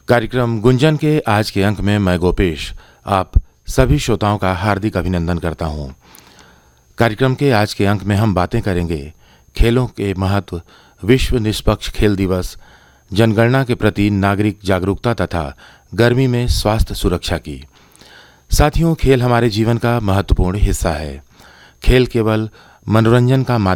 कार्यक्रम गुंजन के आज के अंक में मैं गोपेश आप सभी श्रोताओं का हार्दिक अभिनंदन करता हूं। कार्यक्रम के आज के अंक में हम बातें करेंगे खेलों के महत्व, विश्व निष्पक्ष खेल दिवस, जनगणना के प्रति नागरिक जागरूकता तथा गर्मी में स्वास्थ्य सुरक्षा की। साथियों, खेल हमारे जीवन का महत्वपूर्ण हिस्सा है। खेल केवल मनोरंजन का